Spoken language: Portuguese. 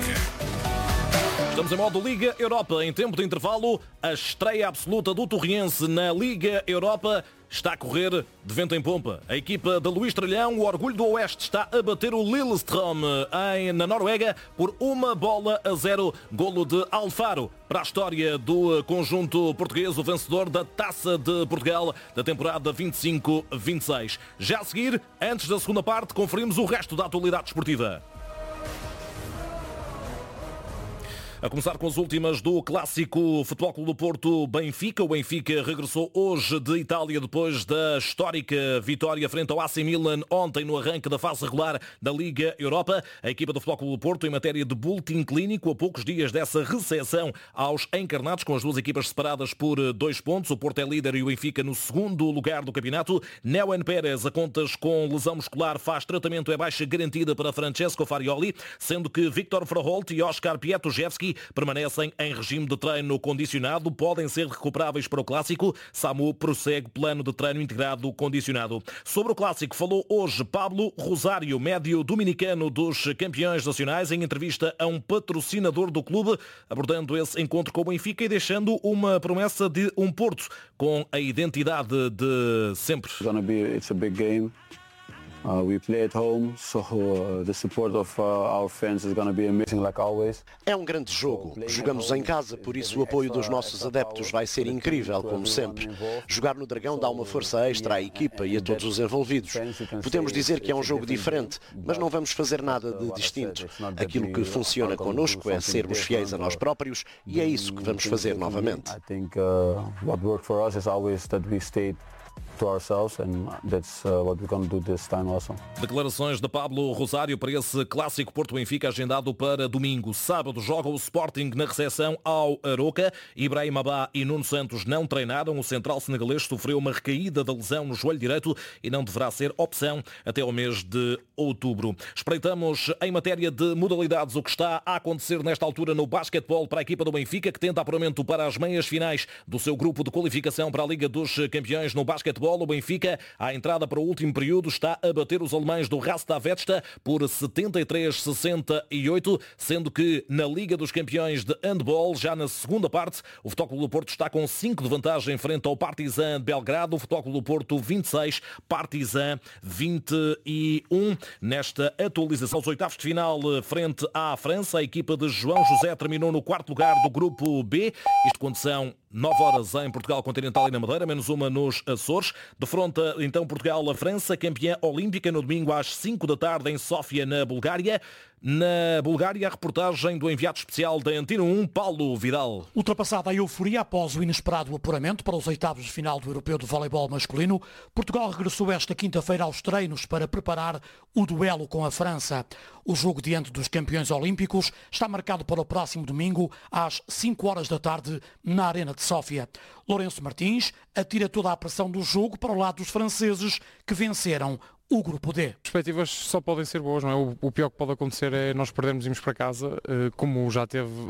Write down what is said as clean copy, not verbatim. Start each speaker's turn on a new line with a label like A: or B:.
A: Estamos em modo Liga Europa. Em tempo de intervalo, a estreia absoluta do Torriense na Liga Europa está a correr de vento em pompa. A equipa de Luís Tralhão, o Orgulho do Oeste, está a bater o Lillestrøm na Noruega por 1-0, golo de Alfaro. Para a história do conjunto português, o vencedor da Taça de Portugal da temporada 25-26. Já a seguir, antes da segunda parte, conferimos o resto da atualidade desportiva. A começar com as últimas do clássico Futebol Clube do Porto Benfica. O Benfica regressou hoje de Itália depois da histórica vitória frente ao AC Milan ontem no arranque da fase regular da Liga Europa. A equipa do Futebol Clube do Porto, em matéria de boletim clínico, a poucos dias dessa recepção aos encarnados, com as duas equipas separadas por 2 pontos. O Porto é líder e o Benfica no segundo lugar do campeonato. Neuen Pérez, a contas com lesão muscular, faz tratamento, é baixa garantida para Francesco Farioli, sendo que Victor Fraholt e Oscar Pietruszewski permanecem em regime de treino condicionado, podem ser recuperáveis para o Clássico. Samu prossegue plano de treino integrado condicionado. Sobre o Clássico falou hoje Pablo Rosário, médio dominicano dos campeões nacionais, em entrevista a um patrocinador do clube, abordando esse encontro com o Benfica e deixando uma promessa de um Porto com a identidade de sempre.
B: It's a big game. We play at home, so the support of our fans is going to be amazing like always.
C: É um grande jogo. Jogamos em casa, por isso o apoio dos nossos adeptos vai ser incrível, como sempre. Jogar no Dragão dá uma força extra à equipa e a todos os envolvidos. Podemos dizer que é um jogo diferente, mas não vamos fazer nada de distinto. Aquilo que funciona connosco é sermos fiéis a nós próprios e é isso que vamos fazer novamente.
B: I think what worked for us is always that we stayed to ourselves, and that's what we're going to do this time also.
A: Declarações de Pablo Rosário para esse clássico Porto-Benfica agendado para domingo. Sábado joga o Sporting na recepção ao Aroca. Ibrahim Abá e Nuno Santos não treinaram. O central senegalês sofreu uma recaída da lesão no joelho direito e não deverá ser opção até ao mês de outubro. Espreitamos em matéria de modalidades o que está a acontecer nesta altura no basquetebol para a equipa do Benfica, que tenta apuramento para as meias finais do seu grupo de qualificação para a Liga dos Campeões no basquetebol. O Benfica, à entrada para o último período, está a bater os alemães do Rasta Vetsta por 73-68, sendo que na Liga dos Campeões de handball, já na segunda parte, o Futebol Clube do Porto está com 5 de vantagem frente ao Partizan de Belgrado. O Futebol Clube do Porto 26, Partizan 21. Nesta atualização, os oitavos de final frente à França, a equipa de João José terminou no quarto lugar do grupo B. Isto quando são 9 horas em Portugal Continental e na Madeira, menos uma nos Açores. Defronta então Portugal a França, campeã olímpica, no domingo às 5 da tarde em Sófia, na Bulgária. Na Bulgária, a reportagem do enviado especial da Antena 1, Paulo Vidal.
D: Ultrapassada a euforia após o inesperado apuramento para os oitavos de final do Europeu de Voleibol Masculino, Portugal regressou esta quinta-feira aos treinos para preparar o duelo com a França. O jogo diante dos campeões olímpicos está marcado para o próximo domingo às 5 horas da tarde na Arena de Sófia. Lourenço Martins atira toda a pressão do jogo para o lado dos franceses, que venceram o grupo D.
E: As perspectivas só podem ser boas, não é? O pior que pode acontecer é nós perdermos e irmos para casa, como já teve